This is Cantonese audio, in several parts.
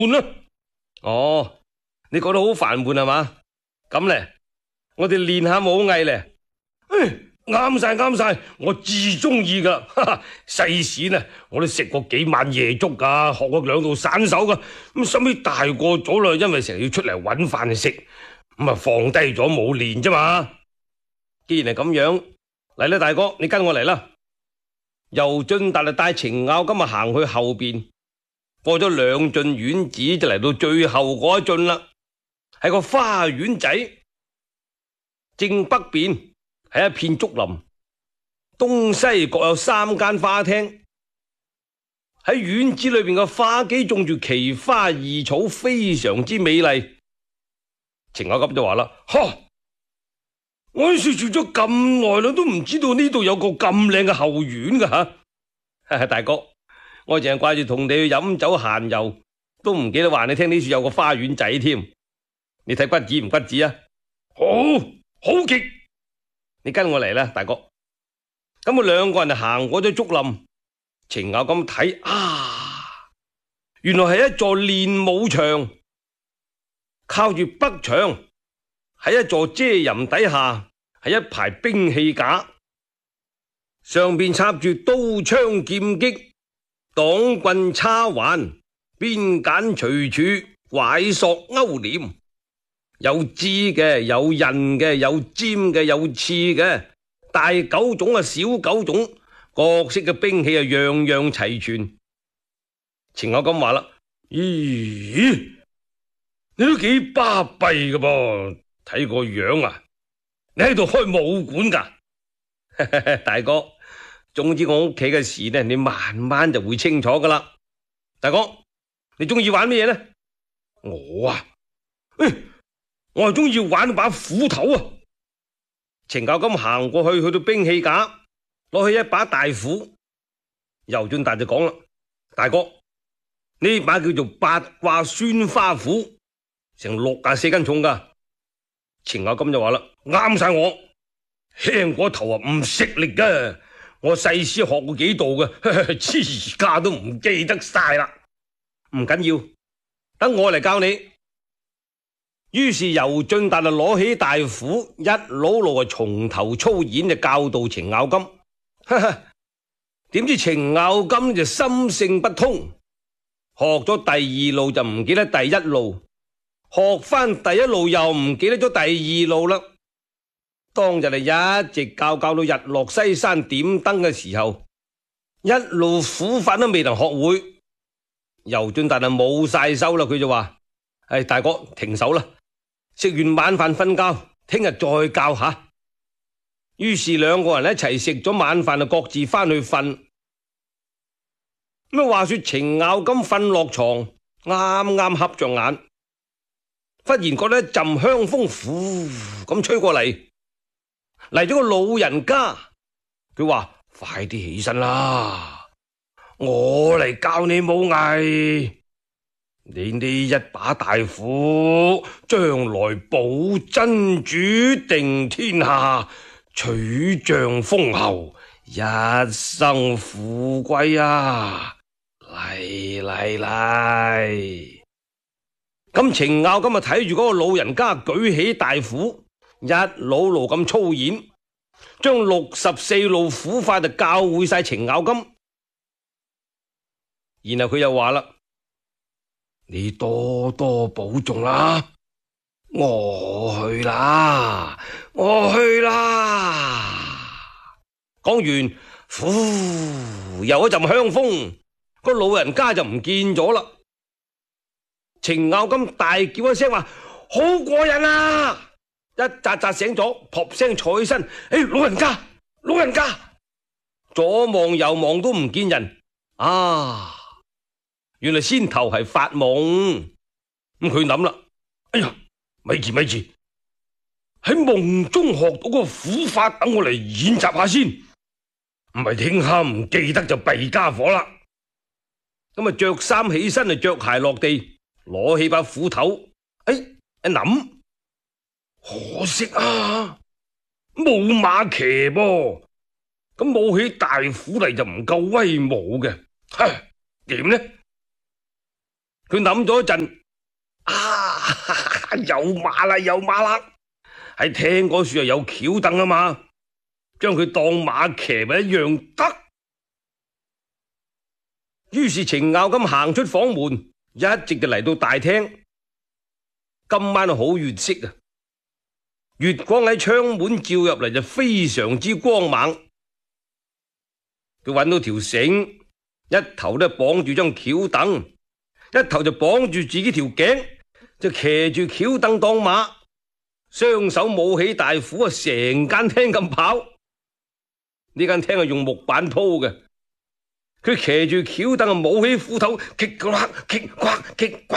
悶啦。哦，你覺得好煩悶係嘛？咁咧，我哋練下武藝咧。啱晒啱晒，我至中意噶。細時呢，我都食過幾晚夜粥噶，學過2道散手噶。咁收尾大個咗啦，因為成日要出嚟搵飯食，咁啊放低咗冇練啫嘛。既然係咁樣，嚟啦大哥，你跟我嚟啦。尤俊達就帶程咬金行去後邊，過咗2進院子就嚟到最後嗰一進啦，係個花園仔，正北邊係一片竹林，東西各有3間花廳。喺院子裏邊嘅花基種住奇花異草，非常之美麗。程咬金就話啦：我喺處住咗咁耐啦，都唔知道呢度有個咁靚嘅後院噶吓。大哥，我淨係掛住同你去飲酒閒遊，都唔記得話你聽呢處有個花園仔添。你睇骨子唔骨子啊？好極！你跟我嚟啦，大哥。咁我2個人就行過咗竹林，程咬金睇原來係一座練武場，靠住北牆喺一座遮檐底下係一排兵器架，上邊插住刀槍劍戟、擋棍叉環、鞭鐧隨處、拐索勾鐮，有支嘅，有刃嘅，有尖嘅，有刺嘅，大狗種啊，小狗種，各式嘅兵器啊，樣樣齊全。程咬金話啦：咦，你都幾巴閉㗎噃，睇個樣啊，你喺度開武館噶？大哥，總之我屋企嘅事呢，你慢慢就會清楚噶啦。大哥，你中意玩咩嘢呢？我係中意玩把斧頭啊！程咬金行過去，去到兵器架，攞起一把大斧。尤俊達就講啦：大哥，呢把叫做八卦酸花斧，成64斤重噶。程咬金就話啦：啱晒我，輕過頭啊，唔食力噶。我細時學過幾道嘅，而家都唔記得晒啦。唔緊要，等我嚟教你。於是尤俊達就攞起大斧，一路啊從頭操演，就教導程咬金。點知程咬金就心性不通，學咗第2路就唔記得第1路，學翻第1路又唔記得咗第2路啦。當日一直教到日落西山點燈嘅時候，一路斧法都未能學會。尤俊達就冇晒手啦，佢就話：大哥停手啦，食完晚飯瞓覺，聽日再教下。於是2個人一齊食咗晚飯，就各自翻去瞓。咁話說程咬金瞓落床，啱啱瞌着眼，忽然覺得一陣香風呼咁吹過嚟咗個老人家。佢話：快啲起身啦，我嚟教你武藝。你呢一把大斧，將來保真主，定天下，取將封侯，一生富貴啊！嚟！咁程咬金啊睇住嗰個老人家舉起大斧，一路咁操演，將64路斧法就教會晒程咬金。然後佢又話啦：你多多保重啦，我去啦。講完，呼，又一陣香風，個老人家就唔見咗啦。程咬金大叫一聲話：好過癮啊！一扎醒咗，撲聲坐起身。老人家，左望右望都唔見人啊！原來先頭係發夢。咁佢諗啦：哎呀，咪住，喺夢中學到個斧法，等我嚟演習下先，唔係聽下唔記得就弊家伙啦。咁啊，着衫起身就着鞋落地，攞起把斧頭，一諗，可惜啊，冇馬騎噃，咁冇起大斧嚟就唔夠威武嘅，點呢？ 佢諗咗一陣，有馬啦，喺聽嗰樹有轎凳啊嘛，將佢當馬騎咪一樣得。於是程咬金行出房門，一直就嚟到大廳。今晚好月色啊，月光喺窗門照入嚟就非常之光猛。佢揾到條繩，一頭都綁住張轎凳，一頭就綁住自己條頸，就騎住轎凳當馬，雙手舞起大斧啊，成間廳咁跑。呢間廳係用木板鋪嘅，佢騎住轎凳啊，舞起斧頭，棘呱棘呱棘呱，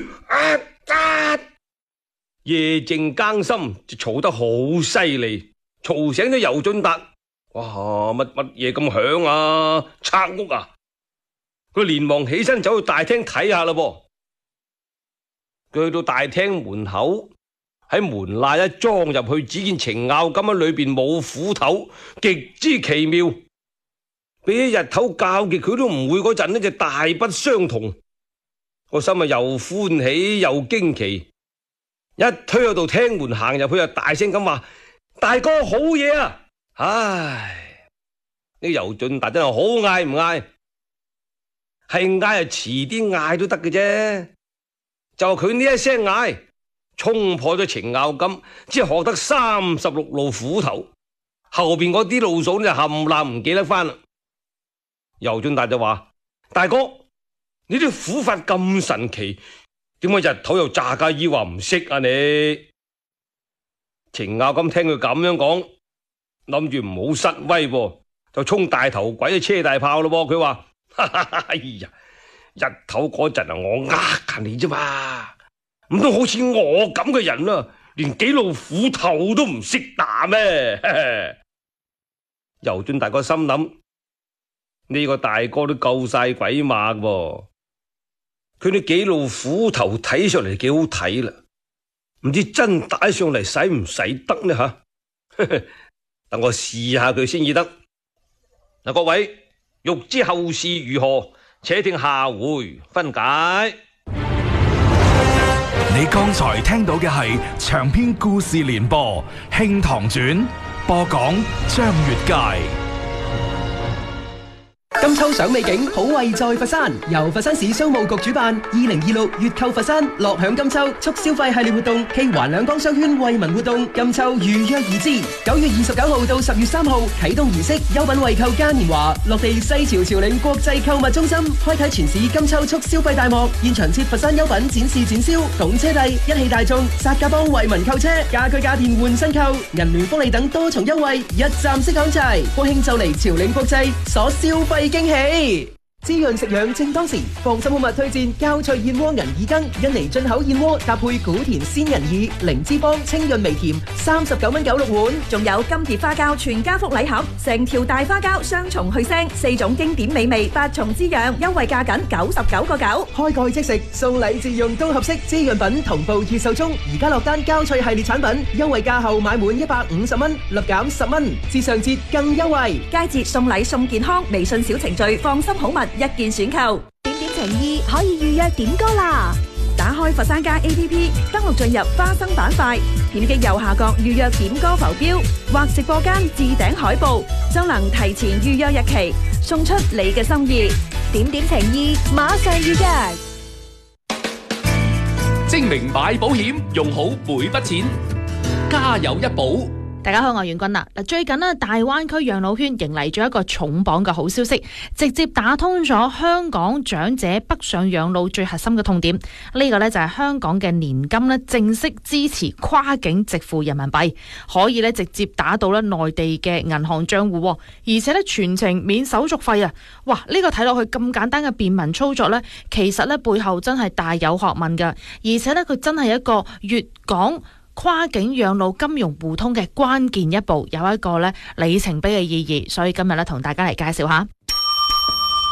夜靜更深，就嘈得好犀利，嘈醒咗尤俊達。哇！乜嘢咁響啊？賊屋啊！佢連忙起身走去大廳睇下啦噃。佢去到大廳門口，喺門罅一裝入去，只見程咬金喺裏邊冇斧頭，極之奇妙。比起日頭教極佢都唔會嗰陣呢，就大不相同。個心啊又歡喜又驚奇，一推到廳門行入去，就大聲咁話：大哥好嘢啊！唉，呢尤俊達真係好嗌唔嗌？係嗌啊，遲啲嗌都得嘅啫。就佢呢一聲嗌，衝破咗程咬金只係學得36路斧頭，後邊嗰啲路數就冚唪唥唔記得翻啦。尤俊達就話：大哥，你啲斧法咁神奇，點解日頭又詐假意話唔識啊你？程咬金聽佢咁樣講，諗住唔好失威噃，就衝大頭鬼去車大炮咯。佢話：哎呀，日頭嗰陣啊，我呃你啫嘛，唔通好似我咁嘅人啊，連幾路斧頭都唔識打咩？尤俊大個心諗，呢個大哥都夠晒鬼馬喎，佢啲幾路斧頭睇上嚟幾好睇啦，唔知真打上嚟使唔使得呢吓？等我試下佢先至得。嗱，各位欲知後事如何，且聽下回分解。 你剛才聽到嘅係長篇故事連播《慶堂傳》，播講張月佳。 金秋賞美景，好位在佛山。由佛山市商務局主辦，2026粵購佛山樂享金秋促消費系列活動暨環兩江商圈惠民活動，金秋如約而至。9月29號到10月3號啟動儀式，優品惠購嘉年華落地西樵朝領國際購物中心，開啟全市金秋促消費大幕。現場設佛山優品展示展銷，懂車帝、一汽大眾、薩嘉邦惠民購車，家居家電換新購，銀聯福利等多重優惠，一站式享齊。國慶就嚟朝領國際，所消費驚喜，滋潤食養正當時。放心好物推薦膠脆燕窩銀耳羹，印尼進口燕窩搭配古田鮮銀耳，零脂肪清潤微甜，39.96蚊6碗。 仲有金蝶花膠全家福禮盒，成條大花膠雙重去腥，4種經典美味，8重滋養，優惠價僅99.9。 開蓋即食，送禮自用都合適。滋潤品同步熱售中，而家落單膠脆系列產品，優惠價後買滿150蚊，立減10蚊，至上節更優惠。 佳節送禮送健康，微信小程序放心好物一鍵選購。 點點情意可以預約點歌啦！ 打開佛山街 APP， 登錄進入花生板塊，點擊右下角預約點歌浮標或直播間置頂海報，就能提前預約日期，送出你嘅心意。 點點情意馬上預約。 精明買保險，用好每筆錢，家有一保。 大家好，我係袁君啦。最近呢，大灣區養老圈迎嚟咗一個重磅嘅好消息，直接打通咗香港長者北上養老最核心嘅痛點。呢個呢，就係香港嘅年金呢正式支持跨境直付人民幣，可以呢直接打到呢內地嘅銀行賬戶，而且呢全程免手續費啊！哇，呢個睇落去咁簡單嘅便民操作呢，其實呢背後真係大有學問噶，而且呢佢真係一個粵港跨境養老金融互通嘅關鍵一步，有一個咧里程碑嘅意義，所以今日咧同大家嚟介紹下。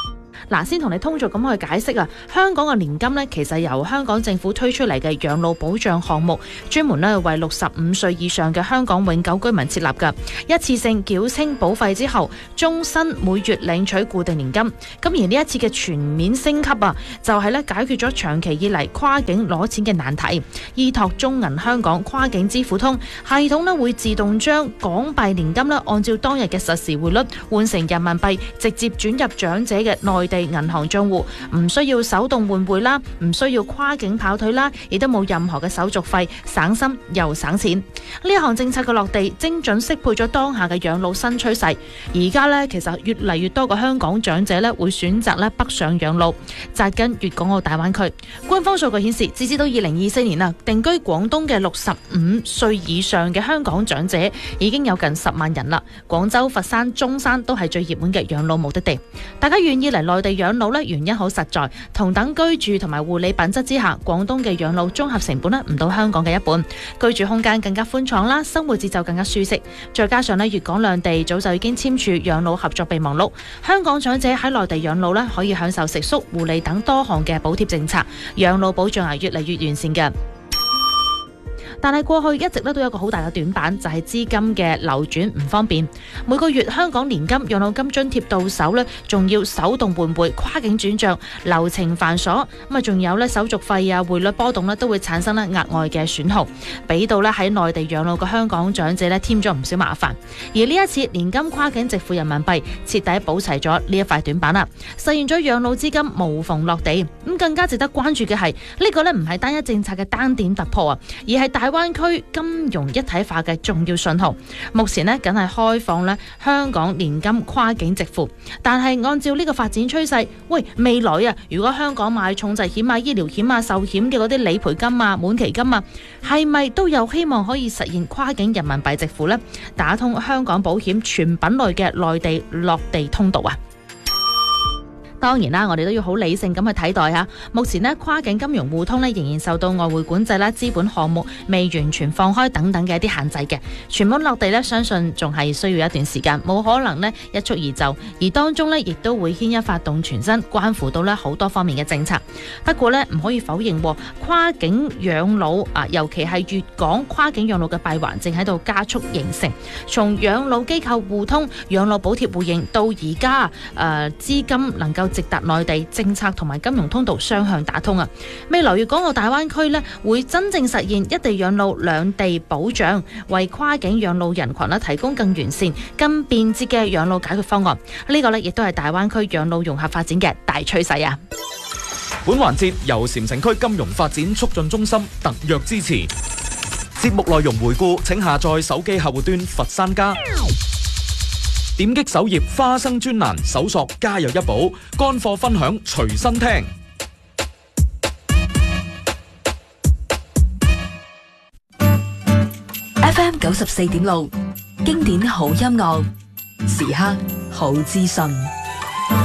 嗱，先同你通俗咁去解釋啊，香港嘅年金呢，其實由香港政府推出嚟嘅養老保障項目，專門呢為65歲以上嘅香港永久居民設立嘅，一次性繳清保費之後，終身每月領取固定年金。咁而呢一次嘅全面升級啊，就係咧解決咗長期以嚟跨境攞錢嘅難題。依託中銀香港跨境支付通系統呢，會自動將港幣年金呢按照當日嘅實時匯率換成人民幣，直接轉入長者嘅內地銀行賬戶，唔需要手動換匯啦，唔需要跨境跑腿啦，亦都冇任何嘅手續費，省心又省錢。呢一項政策嘅落地，精準適配咗當下嘅養老新趨勢。而家呢，其實越嚟越多嘅香港長者呢會選擇呢北上養老，紮根粵港澳大灣區。官方數據顯示，截至到2024年啊，定居廣東嘅65歲以上嘅香港長者已經有近10萬人啦。廣州、佛山、中山都係最熱門嘅養老目的地。大家願意嚟內地養老呢，原因好實在，同等居住同埋護理品質之下，廣東嘅養老綜合成本呢唔到香港嘅一半，居住空間更加寬敞啦，生活節奏更加舒適。再加上呢，粵港兩地早就已經簽署養老合作備忘錄，香港長者喺內地養老呢，可以享受食宿、護理等多項嘅補貼政策，養老保障係越嚟越完善嘅。但係過去一直都有一個好大嘅短板，就係資金嘅流轉唔方便。每個月香港年金、養老金津貼到手呢，仲要手動換匯、跨境轉帳，流程繁瑣。咁啊，仲有呢手續費啊、匯率波動呢，都會產生呢額外嘅損耗，俾到呢喺內地養老嘅香港長者呢添咗唔少麻煩。而呢一次年金跨境直付人民幣，徹底補齊咗呢一塊短板啦，實現咗養老資金無縫落地。咁更加值得關注嘅係呢個呢唔係單一政策嘅單點突破啊，而係大灣區金融一體化嘅重要信號。目前呢，梗係開放呢香港年金跨境直付，但係按照呢個發展趨勢，未來啊，如果香港買重疾險啊、醫療險啊、壽險嘅嗰啲理賠金啊、滿期金啊，係咪都有希望可以實現跨境人民幣直付呢？打通香港保險全品類嘅內地落地通道啊！當然啦，我哋都要好理性咁去睇待下。目前呢，跨境金融互通呢仍然受到外匯管制啦、資本項目未完全放開等等嘅一啲限制嘅。全本落地呢，相信仲係需要一段時間，冇可能呢一蹴而就。而當中呢，亦都會牽一發動全身，關乎到呢好多方面嘅政策。不過呢，唔可以否認，跨境養老啊，尤其係粵港跨境養老嘅閉環正喺度加速形成。從養老機構互通、養老補貼互認到而家資金能夠直達內地，政策同埋金融通道雙向打通啊！未來粵港澳大灣區呢，會真正實現一地養老、兩地保障，為跨境養老人群提供更完善、更便捷嘅養老解決方案。呢個呢，亦都係大灣區養老融合發展嘅大趨勢啊！ 本環節由禪城區金融發展促進中心特約支持。節目內容回顧，請下載手機客戶端佛山家。點擊首頁花生專欄，搜索家有一寶，乾貨分享隨身聽。 FM 94.6，經典好音樂，時刻好資訊。